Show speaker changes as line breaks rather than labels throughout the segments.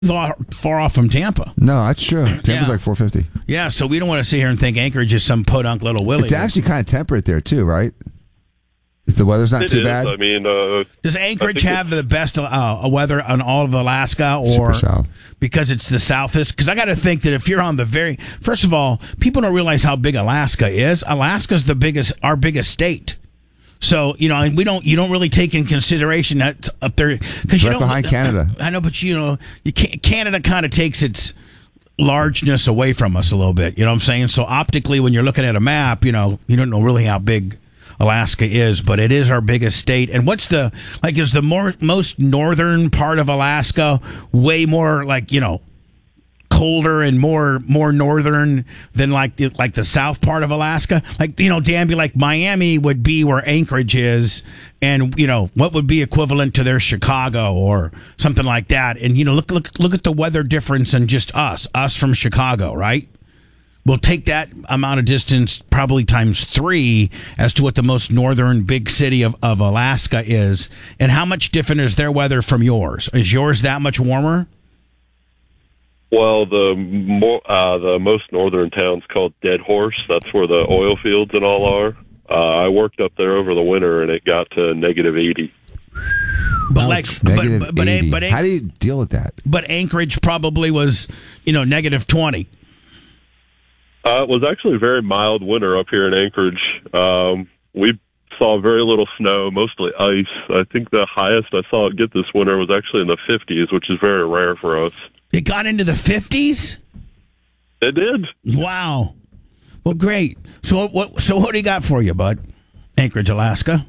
far off from Tampa.
No, that's true. Tampa's like 450.
Yeah, so we don't want to sit here and think Anchorage is some podunk little Willie.
It's actually kind of temperate there too, right? The weather's not too bad.
I mean,
does Anchorage have the best weather on all of Alaska, or
super south?
Because it's the southest? Because I got to think that if you're on the first of all, people don't realize how big Alaska is. Alaska's our biggest state. So and you don't really take in consideration that up there because
right behind Canada.
I know, but Canada kind of takes its largeness away from us a little bit. You know what I'm saying? So optically, when you're looking at a map, you don't know really how big Alaska is, but it is our biggest state. And what's is the most northern part of Alaska way more colder and more northern than the south part of Alaska? Danby, Miami would be where Anchorage is, and what would be equivalent to their Chicago or something like that. And look at the weather difference in just us from Chicago, right? We'll take that amount of distance probably times 3 as to what the most northern big city of Alaska is. And how much different is their weather from yours? Is yours that much warmer?
Well, the most northern town's called Dead Horse. That's where the oil fields and all are. I worked up there over the winter, and it got to negative 80.
But
-80. How do you deal with that?
But Anchorage probably was, negative 20.
It was actually a very mild winter up here in Anchorage. We saw very little snow, mostly ice. I think the highest I saw it get this winter was actually in the 50s, which is very rare for us.
It got into the 50s?
It did.
Wow. Well, great. So what do you got for you, bud? Anchorage, Alaska?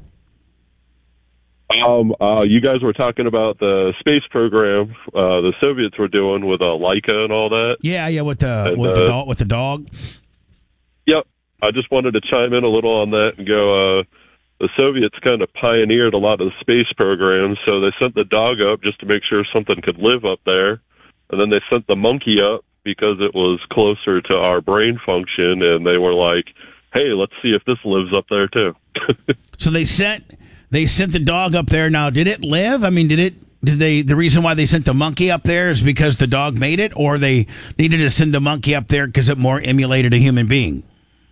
You guys were talking about the space program the Soviets were doing with Laika and all that.
Yeah, with the dog.
Yep. I just wanted to chime in a little on that and go. The Soviets kind of pioneered a lot of the space programs, so they sent the dog up just to make sure something could live up there, and then they sent the monkey up because it was closer to our brain function, and they were like, "Hey, let's see if this lives up there too."
So they sent the dog up there. Now, did it live? I mean, the reason why they sent the monkey up there is because the dog made it, or they needed to send the monkey up there because it more emulated a human being?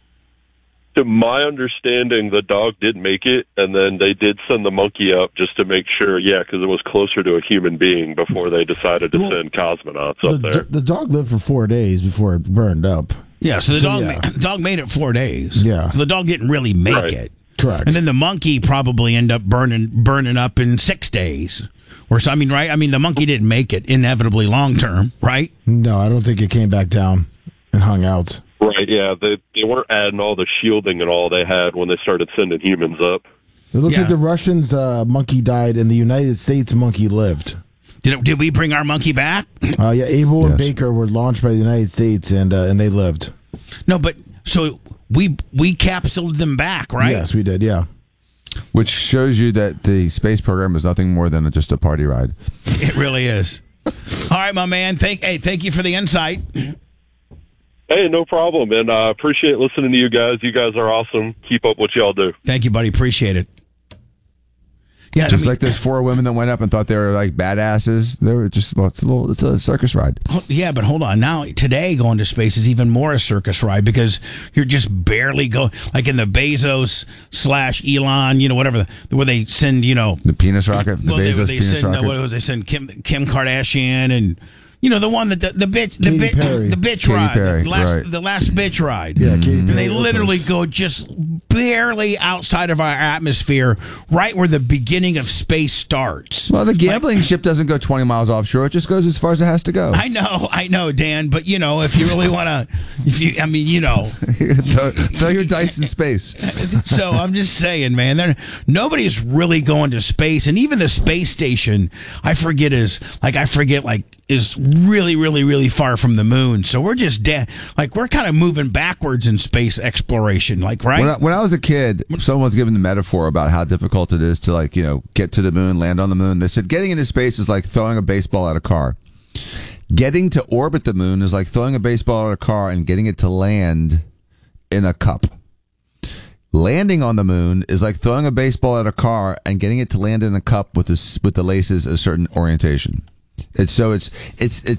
To my understanding, the dog did make it, and then they did send the monkey up just to make sure, because it was closer to a human being before they decided to send cosmonauts up there.
The dog lived for 4 days before it burned up.
Yeah, so the dog made it 4 days.
Yeah.
So the dog didn't really make it.
Correct.
And then the monkey probably ended up burning up in 6 days. Or so, right? I mean, the monkey didn't make it inevitably long term, right?
No, I don't think it came back down and hung out.
Right, yeah. They weren't adding all the shielding and all they had when they started sending humans up.
It looks like the Russians' monkey died and the United States monkey lived.
Did we bring our monkey back?
Able and Baker were launched by the United States and they lived.
No, but so we capsuled them back, right?
Yes, we did, yeah.
Which shows you that the space program is nothing more than just a party ride.
It really is. All right, my man. Thank you for the insight.
Hey, no problem, and I appreciate listening to you guys. You guys are awesome. Keep up what y'all do.
Thank you, buddy. Appreciate it. Yeah,
like those 4 women that went up and thought they were like badasses. They were just it's a circus ride.
Yeah, but hold on. Now today going to space is even more a circus ride because you're just barely going like in the Bezos / Elon, whatever, where they send,
the penis rocket, the Bezos penis rocket.
They send Kim Kardashian and the one that the bitch ride,
Perry,
the last bitch ride.
Yeah, Katy Perry.
They literally go just barely outside of our atmosphere, right where the beginning of space starts.
Well, the gambling ship doesn't go 20 miles offshore; it just goes as far as it has to go.
I know, Dan. But if you really want to,
throw your dice in space.
So I'm just saying, man, nobody's really going to space, and even the space station, I forget is really, really, really far from the moon. So we're just we're kind of moving backwards in space exploration, right?
When I was a kid, someone was giving the metaphor about how difficult it is to get to the moon, land on the moon. They said getting into space is like throwing a baseball at a car. Getting to orbit the moon is like throwing a baseball at a car and getting it to land in a cup. Landing on the moon is like throwing a baseball at a car and getting it to land in a cup with the laces a certain orientation. It's